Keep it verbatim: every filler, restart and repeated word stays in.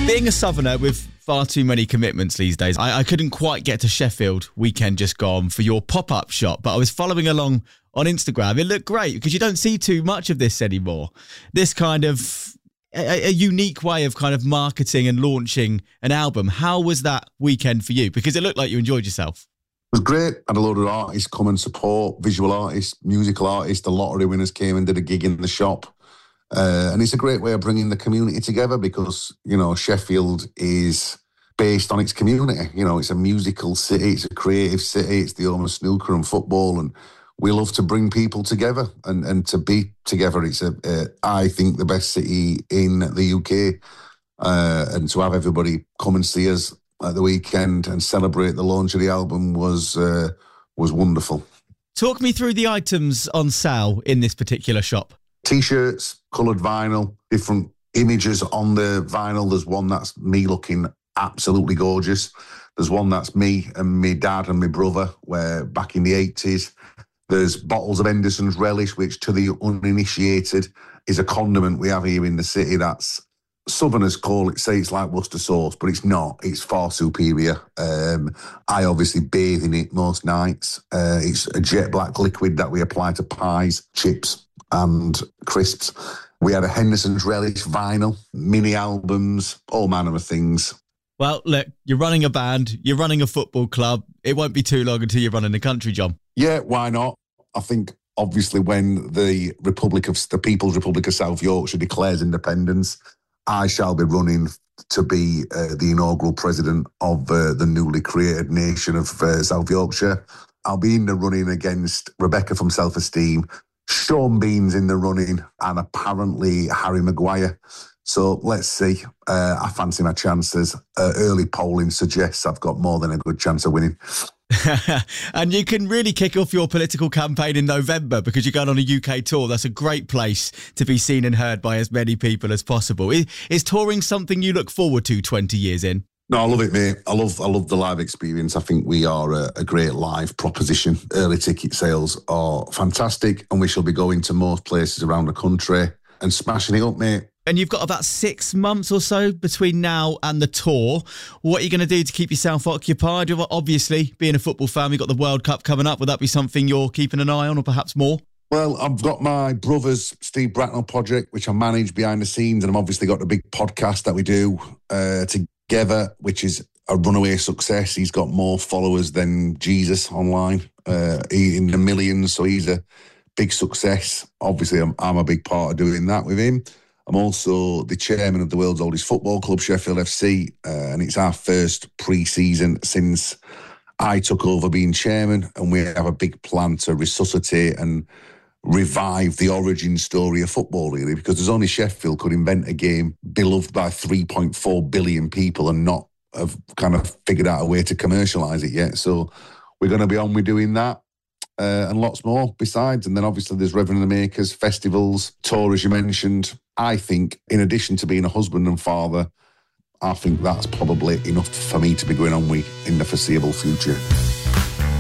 Being a southerner with far too many commitments these days, I, I couldn't quite get to Sheffield weekend just gone for your pop-up shop, but I was following along on Instagram. It looked great because you don't see too much of this anymore. This kind of a, a unique way of kind of marketing and launching an album. How was that weekend for you? Because it looked like you enjoyed yourself. It was great. Had a load of artists come and support, visual artists, musical artists. The lottery winners came and did a gig in the shop. Uh, and it's a great way of bringing the community together because, you know, Sheffield is based on its community. You know, it's a musical city, it's a creative city, it's the home of snooker and football, and we love to bring people together and, and to be together. It's, a, uh, I think, the best city in the U K. Uh, and to have everybody come and see us at the weekend and celebrate the launch of the album was uh, was wonderful. Talk me through the items on sale in this particular shop. T-shirts, coloured vinyl, different images on the vinyl. There's one that's me looking absolutely gorgeous. There's one that's me and my dad and my brother, where back in the eighties. There's bottles of Henderson's Relish, which to the uninitiated is a condiment we have here in the city that's, Southerners call it, say it's like Worcester sauce, but it's not. It's far superior. Um, I obviously bathe in it most nights. Uh, it's a jet black liquid that we apply to pies, chips, and crisps. We had a Henderson's Relish vinyl, mini albums, all manner of things. Well, look, you're running a band, you're running a football club. It won't be too long until you're running the country, John. Yeah, why not? I think, obviously, when the Republic of the People's Republic of South Yorkshire declares independence, I shall be running to be uh, the inaugural president of uh, the newly created nation of uh, South Yorkshire. I'll be in the running against Rebecca from Self Esteem, Sean Bean's in the running, and apparently Harry Maguire. So let's see. Uh, I fancy my chances. Uh, early polling suggests I've got more than a good chance of winning. And you can really kick off your political campaign in November because you're going on a U K tour. That's a great place to be seen and heard by as many people as possible. Is, is touring something you look forward to twenty years in? No, I love it, mate. I love I love the live experience. I think we are a, a great live proposition. Early ticket sales are fantastic, and we shall be going to most places around the country and smashing it up, mate. And you've got about six months or so between now and the tour. What are you going to do to keep yourself occupied? Obviously, being a football fan, we've got the World Cup coming up. Would that be something you're keeping an eye on, or perhaps more? Well, I've got my brother's Steve Bracknell project, which I manage behind the scenes, and I've obviously got the big podcast that we do uh, together, which is a runaway success. He's got more followers than Jesus online, uh, he, in the millions, so he's a big success. Obviously, I'm, I'm a big part of doing that with him. I'm also the chairman of the world's oldest football club, Sheffield F C, uh, and it's our first pre-season since I took over being chairman, and we have a big plan to resuscitate and revive the origin story of football, really, because there's only Sheffield could invent a game beloved by three point four billion people and not have kind of figured out a way to commercialise it yet. So we're going to be on with doing that. Uh, and lots more besides. And then obviously there's Reverend the Makers, festivals, tour, as you mentioned. I think in addition to being a husband and father, I think that's probably enough for me to be going on with in the foreseeable future.